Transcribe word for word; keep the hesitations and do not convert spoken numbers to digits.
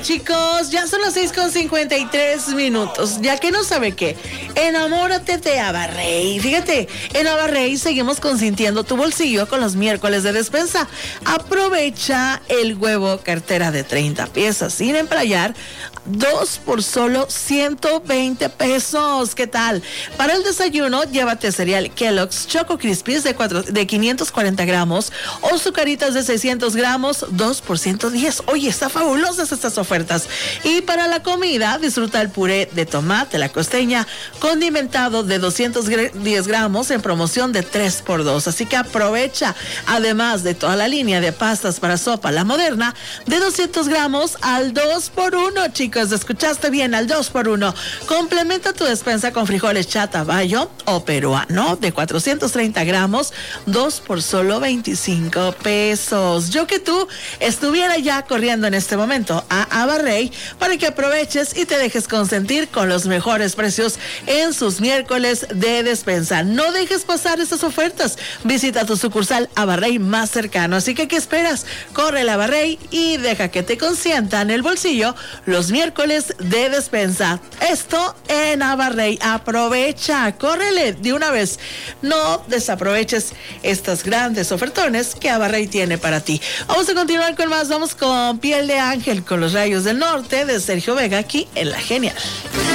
Chicos, ya son las seis con cincuenta y tres minutos. Ya que no sabe qué, enamórate de Ava Rey. Fíjate, en Ava Rey seguimos consintiendo tu bolsillo con los miércoles de despensa. Aprovecha el huevo cartera de treinta piezas sin emplayar, dos por solo ciento veinte pesos. ¿Qué tal? Para el desayuno, llévate cereal Kellogg's Choco Crispies de, cuatro, de quinientos cuarenta gramos o Zucaritas de seiscientos gramos, dos por ciento diez. Oye, está fabulosas estas ofertas. Y para la comida, disfruta el puré de tomate, la costeña, condimentado de doscientos diez gramos en promoción de tres por dos. Así que aprovecha, además de toda la línea de pastas para sopa, la moderna, de doscientos gramos al dos por uno, chicos. ¿Escuchaste bien? Al dos por uno. Complementa tu despensa con frijoles chata bayo o peruano de cuatrocientos treinta gramos, dos por solo veinticinco pesos. Yo que tú estuviera ya corriendo en este momento a Ava Rey para que aproveches y te dejes consentir con los mejores precios en sus miércoles de despensa. No dejes pasar estas ofertas. Visita tu sucursal Ava Rey más cercano. Así que, ¿qué esperas? Corre a Ava Rey y deja que te consientan el bolsillo los miércoles de despensa. Esto en Ava Rey. Aprovecha, córrele de una vez. No desaproveches estas grandes ofertones que Ava Rey tiene para ti. Vamos a continuar con más. Vamos con Piel de Ángel, con los Rayos del Norte de Sergio Vega, aquí en La Genial.